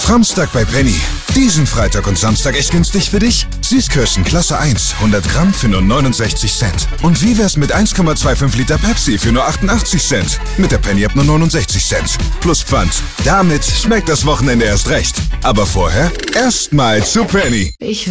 Samstag bei Penny. Diesen Freitag und Samstag echt günstig für dich? Süßkirschen Klasse 1, 100 Gramm für nur 69 Cent. Und wie wär's mit 1,25 Liter Pepsi für nur 88 Cent? Mit der Penny-App nur 69 Cent. Plus Pfand. Damit schmeckt das Wochenende erst recht. Aber vorher erstmal zu Penny.